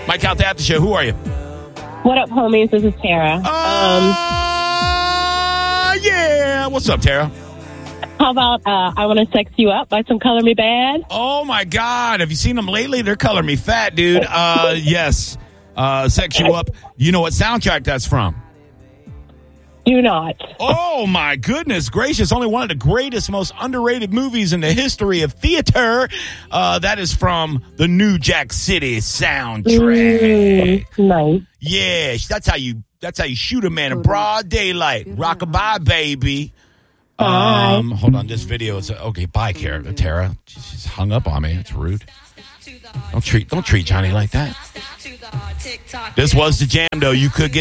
Mike out the after show. Who are you? What up, homies? This is Tara. Yeah. What's up, Tara? How about I Want to Sex You Up by some Color Me Bad? Oh, my God. Have you seen them lately? They're coloring me fat, dude. Yes. Sex You Up. You know what soundtrack that's from? Do not. Oh, my goodness gracious. Only one of the greatest, most underrated movies in the history of theater. That is from the New Jack City soundtrack. Nice. Yeah, that's how you shoot a man in broad daylight. Rockabye, baby. Bye. Hold on, this video is okay. Bye, Tara. She's hung up on me. It's rude. Don't treat Johnny like that. This was the jam, though. You could get